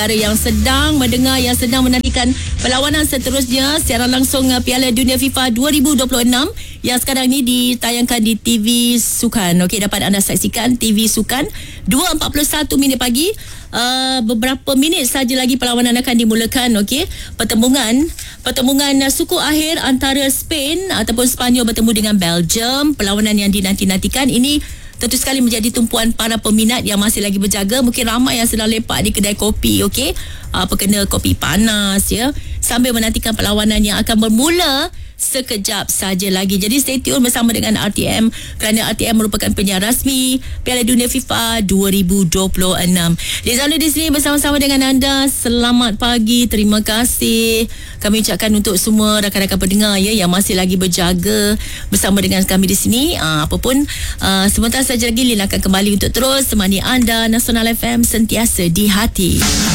yang sedang mendengar, yang sedang menantikan perlawanan seterusnya siaran langsung Piala Dunia FIFA 2026 yang sekarang ni ditayangkan di TV Sukan. Okey, dapat anda saksikan TV Sukan 2.41 minit pagi. Beberapa minit saja lagi perlawanan akan dimulakan. Okey, pertembungan suku akhir antara Spain ataupun Sepanyol bertemu dengan Belgium. Perlawanan yang dinanti-nantikan ini tentu sekali menjadi tumpuan para peminat yang masih lagi berjaga. Mungkin ramai yang sedang lepak di kedai kopi, okey, kena kopi panas ya, sambil menantikan perlawanan yang akan bermula sekejap saja lagi. Jadi stay tune bersama dengan RTM kerana RTM merupakan penyiar rasmi Piala Dunia FIFA 2026. Rizalul di sini bersama-sama dengan anda. Selamat pagi, terima kasih kami ucapkan untuk semua rakan-rakan pendengar ya yang masih lagi berjaga bersama dengan kami di sini. Apapun sebentar saja lagi Lin akan kembali untuk terus temani anda. Nasional FM sentiasa di hati.